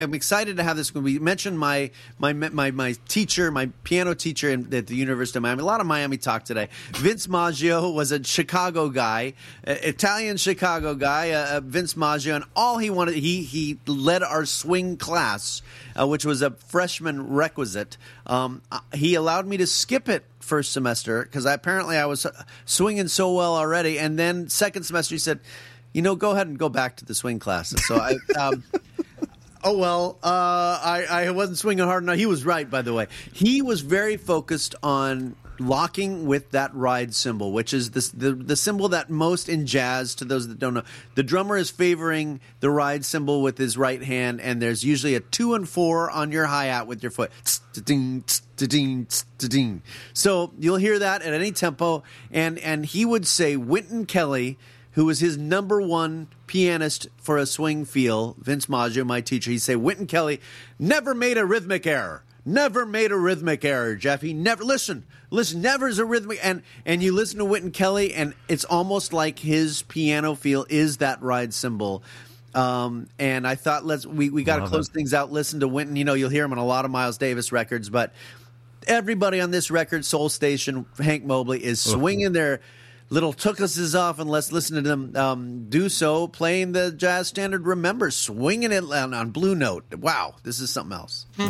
I'm excited to have this. We mentioned my teacher, my piano teacher at the University of Miami. A lot of Miami talk today. Vince Maggio was a Chicago guy, Italian Chicago guy. Vince Maggio, and all he wanted, he led our swing class, which was a freshman requisite. He allowed me to skip it first semester because apparently I was swinging so well already. And then second semester, he said, go ahead and go back to the swing classes. So I. Oh, well, I wasn't swinging hard enough. He was right, by the way. He was very focused on locking with that ride cymbal, which is the cymbal that most in jazz, to those that don't know, the drummer is favoring the ride cymbal with his right hand, and there's usually a 2 and 4 on your hi-hat with your foot. So you'll hear that at any tempo, and he would say Wynton Kelly, who was his number one pianist for a swing feel, Vince Maggio, my teacher, he'd say, Wynton Kelly never made a rhythmic error. Never made a rhythmic error, Jeff. He never, listen, never is a rhythmic, and you listen to Wynton Kelly, and it's almost like his piano feel is that ride cymbal. And I thought, we got to close things out. Listen to Wynton. You'll hear him on a lot of Miles Davis records, but everybody on this record, Soul Station, Hank Mobley, is swinging their little tookuses off, and let's listen to them do so, playing the jazz standard Remember, swinging it on Blue Note. Wow, this is something else.